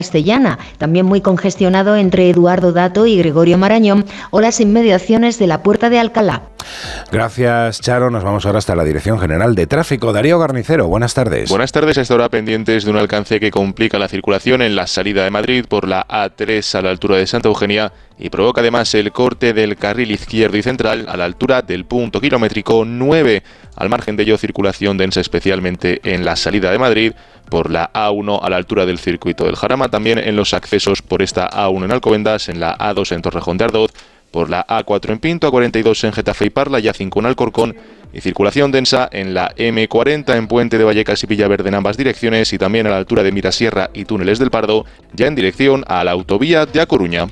Castellana, también muy congestionado entre Eduardo Dato y Gregorio Marañón o las inmediaciones de la Puerta de Alcalá. Gracias, Charo. Nos vamos ahora hasta la Dirección General de Tráfico. Darío Garnicero, buenas tardes. Buenas tardes. A esta hora pendientes de un alcance que complica la circulación en la salida de Madrid por la A3 a la altura de Santa Eugenia y provoca además el corte del carril izquierdo y central a la altura del punto kilométrico 9. Al margen de ello, circulación densa especialmente en la salida de Madrid por la A1 a la altura del circuito del Jarama, también en los accesos por esta A1 en Alcobendas, en la A2 en Torrejón de Ardoz, por la A4 en Pinto, A42 en Getafe y Parla, y A5 en Alcorcón, y circulación densa en la M40 en Puente de Vallecas y Villaverde en ambas direcciones, y también a la altura de Mirasierra y Túneles del Pardo, ya en dirección a la autovía de A Coruña.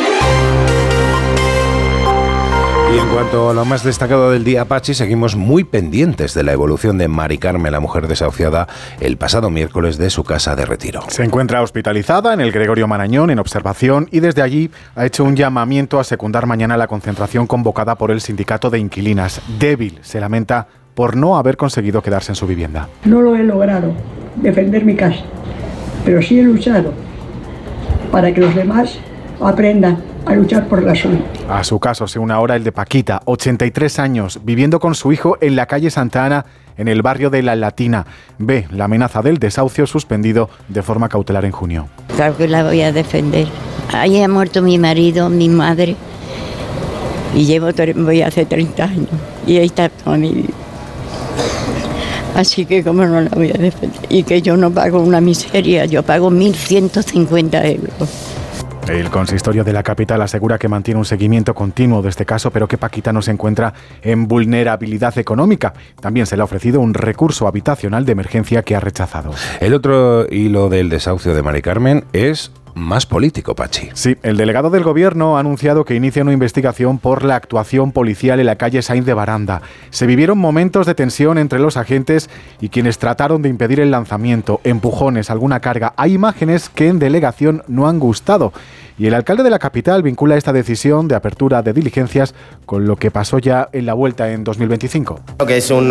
Y en cuanto a lo más destacado del día, Pachi, seguimos muy pendientes de la evolución de Mari Carmen, la mujer desahuciada el pasado miércoles de su casa de retiro. Se encuentra hospitalizada en el Gregorio Marañón en observación y desde allí ha hecho un llamamiento a secundar mañana la concentración convocada por el sindicato de inquilinas. Débil, se lamenta por no haber conseguido quedarse en su vivienda. No lo he logrado, defender mi casa, pero sí he luchado para que los demás aprendan a luchar por la suya. A su caso se une ahora el de Paquita, 83 años, viviendo con su hijo en la calle Santa Ana, en el barrio de La Latina. Ve la amenaza del desahucio suspendido de forma cautelar en junio. Claro que la voy a defender. Ahí ha muerto mi marido, mi madre, y voy hace 30 años, y ahí está toda mi vida. Así que como no la voy a defender, y que yo no pago una miseria, yo pago 1.150 euros. El consistorio de la capital asegura que mantiene un seguimiento continuo de este caso, pero que Paquita no se encuentra en vulnerabilidad económica. También se le ha ofrecido un recurso habitacional de emergencia que ha rechazado. El otro hilo del desahucio de Mari Carmen es más político, Pachi. Sí, el delegado del gobierno ha anunciado que inicia una investigación por la actuación policial en la calle Sainz de Baranda. Se vivieron momentos de tensión entre los agentes y quienes trataron de impedir el lanzamiento, empujones, alguna carga. Hay imágenes que en delegación no han gustado. Y el alcalde de la capital vincula esta decisión de apertura de diligencias con lo que pasó ya en la vuelta en 2025. Creo que es un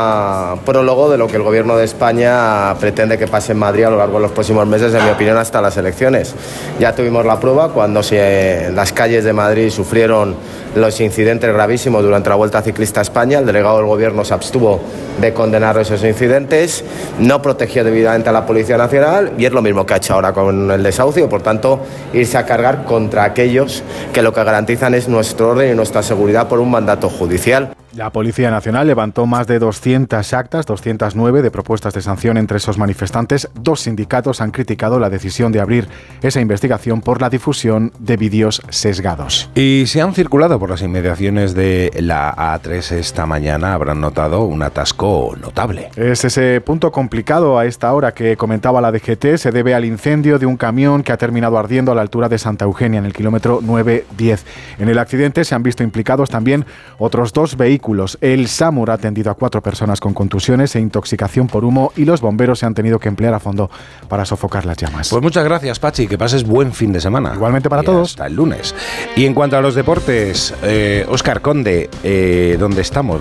prólogo de lo que el gobierno de España pretende que pase en Madrid a lo largo de los próximos meses, en mi opinión, hasta las elecciones. Ya tuvimos la prueba cuando las calles de Madrid sufrieron los incidentes gravísimos durante la Vuelta Ciclista a España. El delegado del gobierno se abstuvo de condenar esos incidentes, no protegió debidamente a la Policía Nacional y es lo mismo que ha hecho ahora con el desahucio. Por tanto, irse a cargar contra aquellos que lo que garantizan es nuestro orden y nuestra seguridad por un mandato judicial. La Policía Nacional levantó más de 200 actas, 209 de propuestas de sanción entre esos manifestantes. 2 sindicatos han criticado la decisión de abrir esa investigación por la difusión de vídeos sesgados. Y si han circulado por las inmediaciones de la A3 esta mañana, habrán notado un atasco notable. Es ese punto complicado a esta hora que comentaba la DGT. Se debe al incendio de un camión que ha terminado ardiendo a la altura de Santa Eugenia, en el kilómetro 910. En el accidente se han visto implicados también otros 2 vehículos. El SAMUR ha atendido a 4 personas con contusiones e intoxicación por humo y los bomberos se han tenido que emplear a fondo para sofocar las llamas. Pues muchas gracias, Pachi, que pases buen fin de semana. Igualmente para todos. Hasta el lunes. Y en cuanto a los deportes, Óscar Conde, ¿dónde estamos?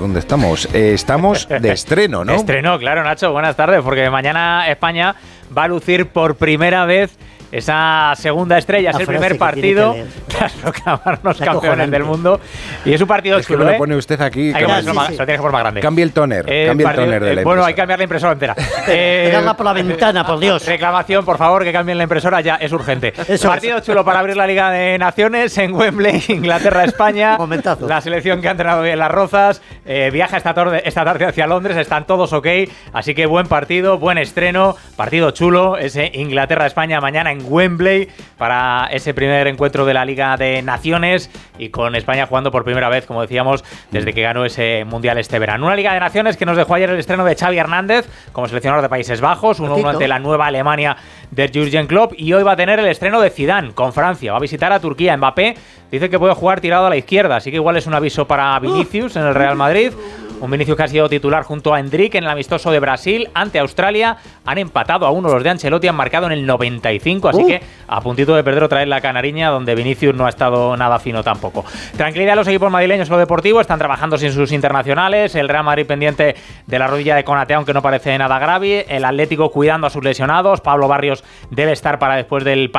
Estamos de estreno, ¿no? Estreno, claro, Nacho, buenas tardes, porque mañana España va a lucir por primera vez esa segunda estrella. Es el primer partido tras proclamarnos campeones del mundo. Y es un partido chulo, que lo pone usted aquí. Hay que ponerlo más, lo tienes que poner más grande. Cambie el tóner. De la bueno, hay que cambiar la impresora entera. Tirarla por la ventana, por Dios. Reclamación, por favor, que cambien la impresora, ya es urgente. Partido chulo para abrir la Liga de Naciones en Wembley, Inglaterra-España. Momentazo. La selección que ha entrenado bien las Rozas. Viaja esta tarde hacia Londres, están todos ok. Así que buen partido, buen estreno. Partido chulo, ese Inglaterra-España mañana en Wembley para ese primer encuentro de la Liga de Naciones y con España jugando por primera vez, como decíamos, desde que ganó ese Mundial este verano. Una Liga de Naciones que nos dejó ayer el estreno de Xavi Hernández como seleccionador de Países Bajos, 1-1 ante la nueva Alemania de Jürgen Klopp, y hoy va a tener el estreno de Zidane con Francia. Va a visitar a Turquía. Mbappé dice que puede jugar tirado a la izquierda, así que igual es un aviso para Vinicius en el Real Madrid. Un Vinicius que ha sido titular junto a Endrick en el amistoso de Brasil ante Australia. Han empatado a 1 los de Ancelotti, han marcado en el 95, así que a puntito de perder otra vez la Canariña, donde Vinicius no ha estado nada fino tampoco. Tranquilidad a los equipos madrileños en lo deportivo, están trabajando sin sus internacionales. El Real Madrid pendiente de la rodilla de Konaté, aunque no parece nada grave. El Atlético cuidando a sus lesionados. Pablo Barrios debe estar para después del